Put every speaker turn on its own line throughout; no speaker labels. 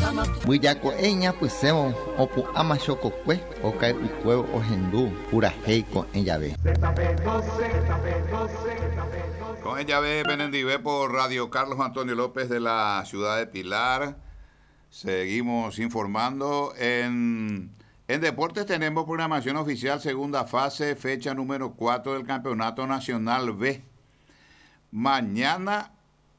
Buyako eña pusemo opu amachokokwe okai ukuevo ojendu pura heiko en llave.
Con el llave Benendivé por Radio Carlos Antonio López de la ciudad de Pilar. Seguimos informando. En deportes tenemos programación oficial, segunda fase, fecha número 4 del Campeonato Nacional B. Mañana,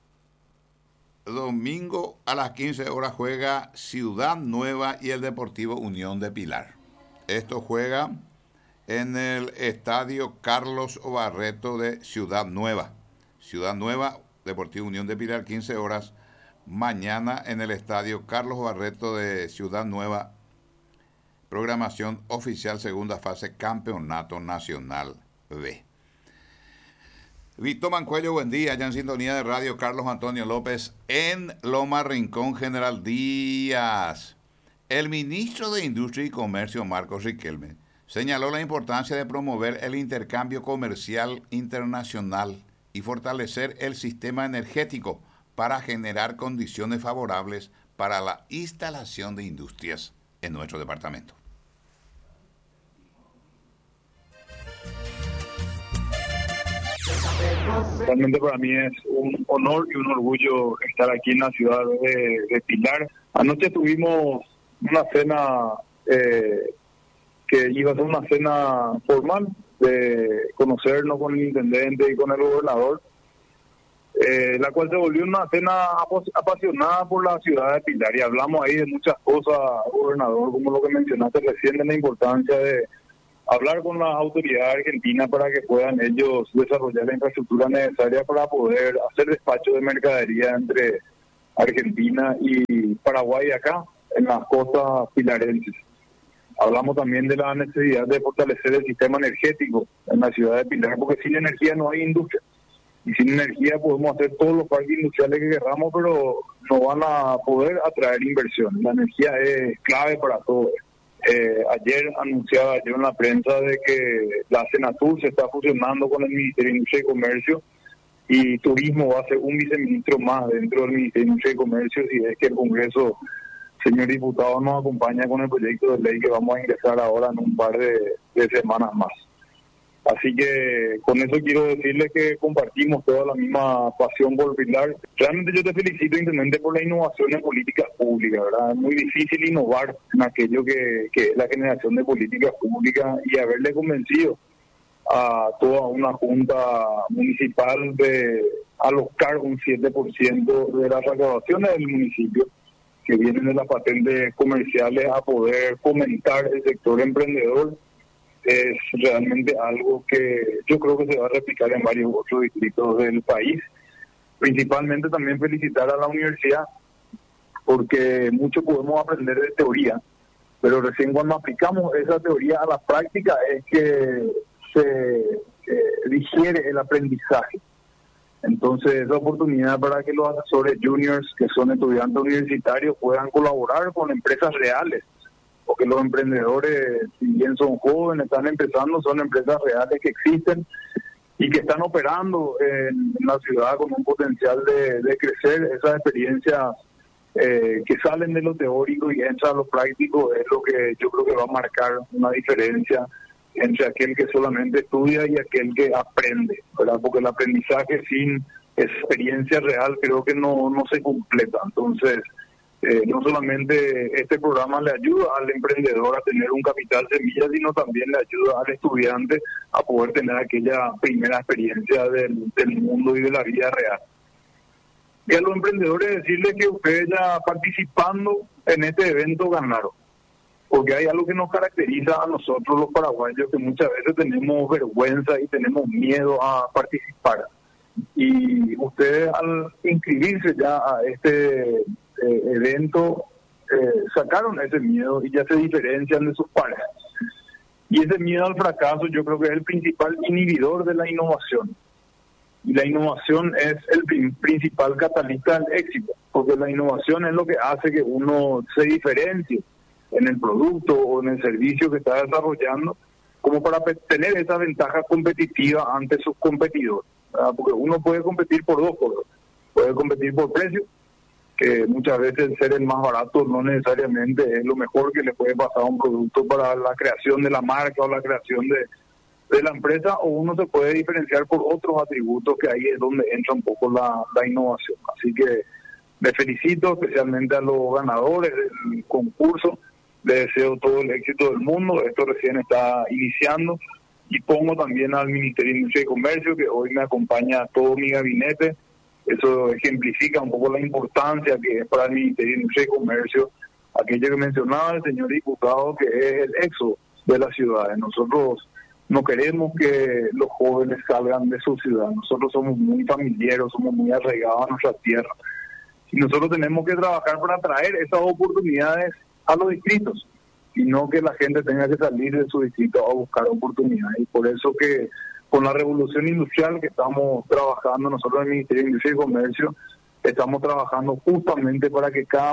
domingo a las 15 horas, juega Ciudad Nueva y el Deportivo Unión de Pilar. Esto juega en el Estadio Carlos Barreto de Ciudad Nueva. Ciudad Nueva, Deportivo Unión de Pilar, 15 horas. Mañana en el Estadio Carlos Barreto de Ciudad Nueva. Programación oficial, segunda fase, Campeonato Nacional B. Víctor Mancuello, buen día, ya en sintonía de Radio Carlos Antonio López en Loma Rincón, General Díaz. El ministro de Industria y Comercio, Marcos Riquelme, señaló la importancia de promover el intercambio comercial internacional y fortalecer el sistema energético para generar condiciones favorables para la instalación de industrias en nuestro departamento.
Realmente para mí es un honor y un orgullo estar aquí en la ciudad de Pilar. Anoche tuvimos una cena que iba a ser una cena formal de conocernos con el intendente y con el gobernador, la cual se volvió una cena apasionada por la ciudad de Pilar, y hablamos ahí de muchas cosas, gobernador, como lo que mencionaste recién, de la importancia de hablar con las autoridades argentinas para que puedan ellos desarrollar la infraestructura necesaria para poder hacer despacho de mercadería entre Argentina y Paraguay acá, en las costas pilarenses. Hablamos también de la necesidad de fortalecer el sistema energético en la ciudad de Pilar, porque sin energía no hay industria. Y sin energía podemos hacer todos los parques industriales que queramos, pero no van a poder atraer inversión. La energía es clave para todo. Ayer anunciaba yo en la prensa de que la Senatur se está fusionando con el Ministerio de Industria y Comercio, y Turismo va a ser un viceministro más dentro del Ministerio de Industria y Comercio, si es que el Congreso, señor diputado, nos acompaña con el proyecto de ley que vamos a ingresar ahora en un par de semanas más. Así que con eso quiero decirles que compartimos toda la misma pasión por Pilar. Realmente yo te felicito, intendente, por la innovación en políticas públicas, ¿verdad? Es muy difícil innovar en aquello que es la generación de políticas públicas, y haberle convencido a toda una junta municipal de alocar un 7% de las recaudaciones del municipio que vienen de las patentes comerciales a poder fomentar el sector emprendedor. Es realmente algo que yo creo que se va a replicar en varios otros distritos del país. Principalmente también felicitar a la universidad, porque mucho podemos aprender de teoría, pero recién cuando aplicamos esa teoría a la práctica es que se digiere el aprendizaje. Entonces, esa oportunidad para que los asesores juniors, que son estudiantes universitarios, puedan colaborar con empresas reales, porque los emprendedores, si bien son jóvenes, están empezando, son empresas reales que existen y que están operando en la ciudad con un potencial de crecer. Esas experiencias que salen de lo teórico y entran a lo práctico es lo que yo creo que va a marcar una diferencia entre aquel que solamente estudia y aquel que aprende, ¿verdad? Porque el aprendizaje sin experiencia real creo que no se completa. Entonces, no solamente este programa le ayuda al emprendedor a tener un capital semilla, sino también le ayuda al estudiante a poder tener aquella primera experiencia del mundo y de la vida real. Y a los emprendedores decirles que ustedes ya participando en este evento ganaron, porque hay algo que nos caracteriza a nosotros los paraguayos, que muchas veces tenemos vergüenza y tenemos miedo a participar. Y ustedes, al inscribirse ya a este evento, sacaron ese miedo y ya se diferencian de sus pares. Y ese miedo al fracaso yo creo que es el principal inhibidor de la innovación. Y la innovación es el principal catalista del éxito, porque la innovación es lo que hace que uno se diferencie en el producto o en el servicio que está desarrollando, como para tener esa ventaja competitiva ante sus competidores, ¿verdad? Porque uno puede competir por dos cosas: puede competir por precio que muchas veces el ser el más barato no necesariamente es lo mejor que le puede pasar a un producto para la creación de la marca o la creación de la empresa, o uno se puede diferenciar por otros atributos, que ahí es donde entra un poco la innovación. Así que me felicito especialmente a los ganadores del concurso, les deseo todo el éxito del mundo, esto recién está iniciando, y pongo también al Ministerio de Industria y Comercio, que hoy me acompaña todo mi gabinete. Eso ejemplifica un poco la importancia que es para el Ministerio de Industria y Comercio aquello que mencionaba el señor diputado, que es el éxodo de las ciudades. Nosotros no queremos que los jóvenes salgan de su ciudad. Nosotros somos muy familiares, somos muy arraigados a nuestra tierra. Y nosotros tenemos que trabajar para traer esas oportunidades a los distritos, y no que la gente tenga que salir de su distrito a buscar oportunidades. Y por eso que con la revolución industrial que estamos trabajando nosotros en el Ministerio de Industria y Comercio, estamos trabajando justamente para que cada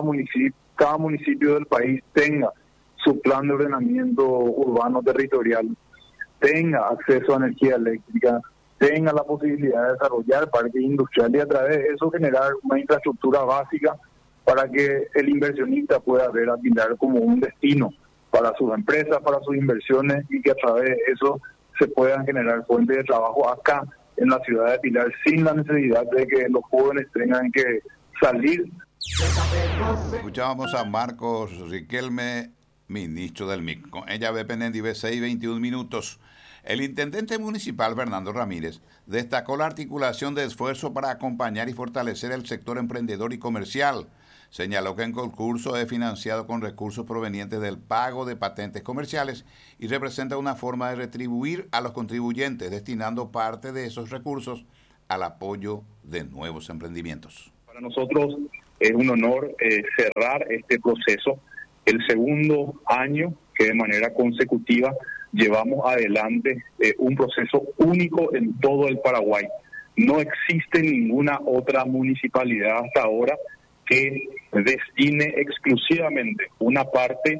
municipio del país tenga su plan de ordenamiento urbano territorial, tenga acceso a energía eléctrica, tenga la posibilidad de desarrollar parques industriales, y a través de eso generar una infraestructura básica para que el inversionista pueda ver a Pilar como un destino para sus empresas, para sus inversiones, y que a través de eso se puedan generar fuentes de trabajo acá en la ciudad de Pilar, sin la necesidad de que los jóvenes tengan que salir.
Escuchábamos a Marcos Riquelme, ministro del MIC. Con ella BPN 6:21 minutos. El intendente municipal Fernando Ramírez destacó la articulación de esfuerzos para acompañar y fortalecer el sector emprendedor y comercial. Señaló que el concurso es financiado con recursos provenientes del pago de patentes comerciales y representa una forma de retribuir a los contribuyentes, destinando parte de esos recursos al apoyo de nuevos emprendimientos.
Para nosotros es un honor cerrar este proceso, el segundo año que de manera consecutiva llevamos adelante un proceso único en todo el Paraguay. No existe ninguna otra municipalidad hasta ahora que destine exclusivamente una parte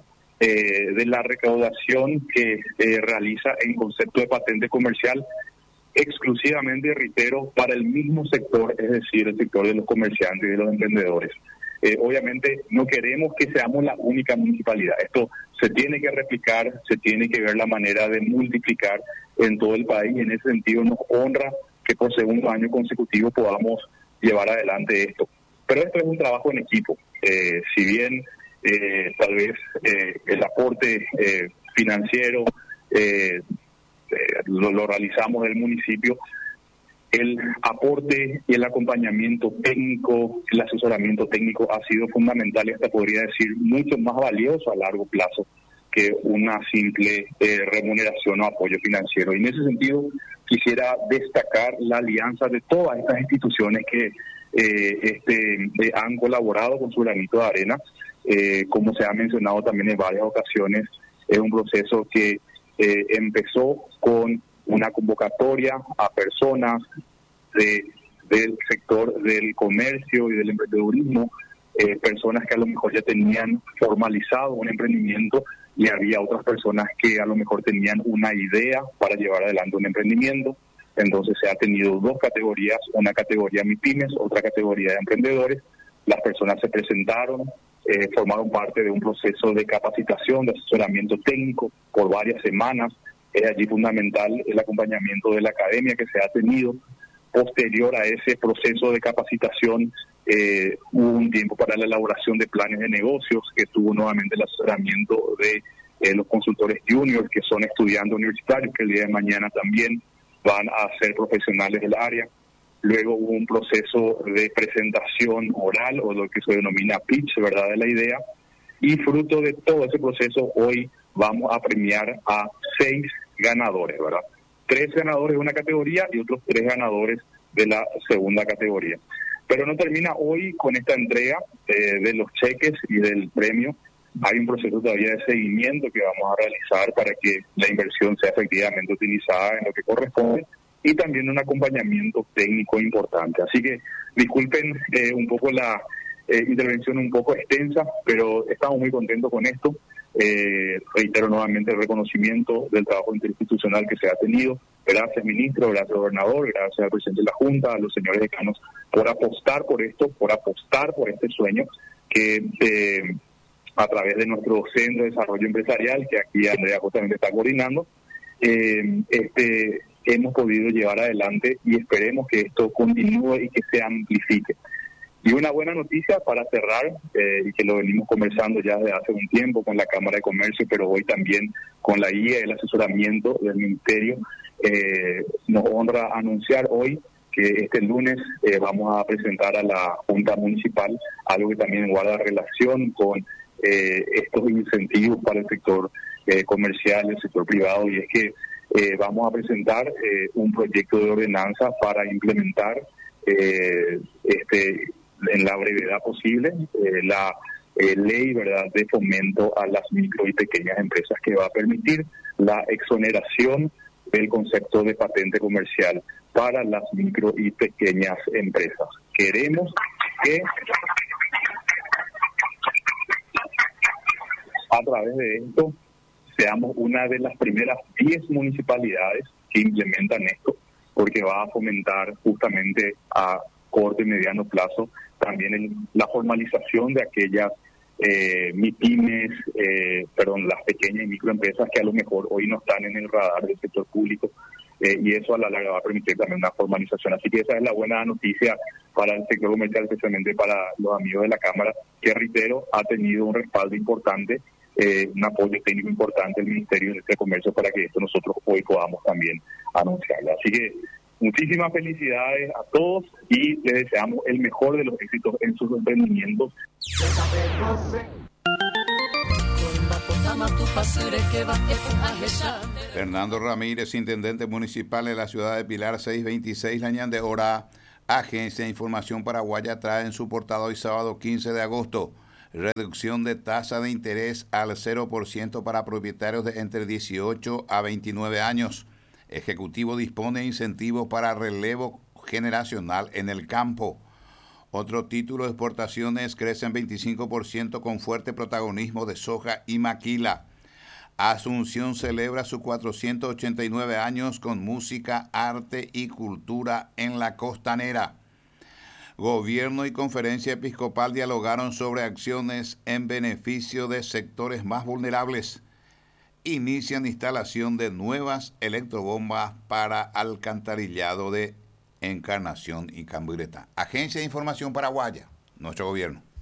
de la recaudación que realiza en concepto de patente comercial, exclusivamente, reitero, para el mismo sector, es decir, el sector de los comerciantes y de los emprendedores. Obviamente no queremos que seamos la única municipalidad. Esto se tiene que replicar, se tiene que ver la manera de multiplicar en todo el país. En ese sentido nos honra que por segundo año consecutivo podamos llevar adelante esto. Pero esto es un trabajo en equipo. Si bien tal vez el aporte financiero lo realizamos del municipio, el aporte y el acompañamiento técnico, el asesoramiento técnico ha sido fundamental, y hasta podría decir mucho más valioso a largo plazo que una simple remuneración o apoyo financiero. Y en ese sentido quisiera destacar la alianza de todas estas instituciones que han colaborado con su granito de arena. Como se ha mencionado también en varias ocasiones, es un proceso que empezó con una convocatoria a personas del sector del comercio y del emprendedurismo, personas que a lo mejor ya tenían formalizado un emprendimiento, y había otras personas que a lo mejor tenían una idea para llevar adelante un emprendimiento. Entonces se ha tenido dos categorías, una categoría MIPYMES, otra categoría de emprendedores. Las personas se presentaron, formaron parte de un proceso de capacitación, de asesoramiento técnico por varias semanas. Es allí fundamental el acompañamiento de la academia que se ha tenido. Posterior a ese proceso de capacitación, hubo un tiempo para la elaboración de planes de negocios, que tuvo nuevamente el asesoramiento de los consultores juniors, que son estudiantes universitarios, que el día de mañana también van a ser profesionales del área. Luego hubo un proceso de presentación oral, o lo que se denomina pitch, ¿verdad?, de la idea. Y fruto de todo ese proceso, hoy vamos a premiar a 6 ganadores, ¿verdad? 3 ganadores de una categoría y otros 3 ganadores de la segunda categoría. Pero no termina hoy con esta entrega de los cheques y del premio. Hay un proceso todavía de seguimiento que vamos a realizar para que la inversión sea efectivamente utilizada en lo que corresponde, y también un acompañamiento técnico importante. Así que disculpen un poco la intervención un poco extensa, pero estamos muy contentos con esto. Reitero nuevamente el reconocimiento del trabajo interinstitucional que se ha tenido. Gracias, ministro, gracias, gobernador, gracias al presidente de la Junta, a los señores decanos, por apostar por esto, por apostar por este sueño que a través de nuestro Centro de Desarrollo Empresarial, que aquí Andrea justamente está coordinando, hemos podido llevar adelante, y esperemos que esto continúe y que se amplifique. Y una buena noticia para cerrar, y que lo venimos conversando ya desde hace un tiempo con la Cámara de Comercio, pero hoy también con la guía y el asesoramiento del Ministerio, nos honra anunciar hoy que este lunes vamos a presentar a la Junta Municipal algo que también guarda relación con estos incentivos para el sector comercial, el sector privado, y es que vamos a presentar un proyecto de ordenanza para implementar en la brevedad posible la ley, ¿verdad?, de fomento a las micro y pequeñas empresas, que va a permitir la exoneración del concepto de patente comercial para las micro y pequeñas empresas. Queremos que a través de esto seamos una de las primeras 10 municipalidades que implementan esto, porque va a fomentar justamente a corto y mediano plazo también la formalización de aquellas MIPYMES, las pequeñas y microempresas que a lo mejor hoy no están en el radar del sector público, y eso a la larga va a permitir también una formalización. Así que esa es la buena noticia para el sector comercial, especialmente para los amigos de la Cámara, que, reitero, ha tenido un respaldo importante, un apoyo técnico importante del Ministerio de Comercio para que esto nosotros hoy podamos también anunciarlo. Así que muchísimas felicidades a todos y les deseamos el mejor de los éxitos en sus emprendimientos.
Fernando Ramírez, intendente municipal de la ciudad de Pilar, 626 La Ñande Hora. Agencia de Información Paraguaya trae en su portada hoy sábado 15 de agosto reducción de tasa de interés al 0% para propietarios de entre 18 a 29 años. Ejecutivo dispone incentivos para relevo generacional en el campo. Otro título: exportaciones crecen 25% con fuerte protagonismo de soja y maquila. Asunción celebra sus 489 años con música, arte y cultura en la costanera. Gobierno y Conferencia Episcopal dialogaron sobre acciones en beneficio de sectores más vulnerables. Inician instalación de nuevas electrobombas para alcantarillado de Encarnación y Cambureta. Agencia de Información Paraguaya, nuestro gobierno.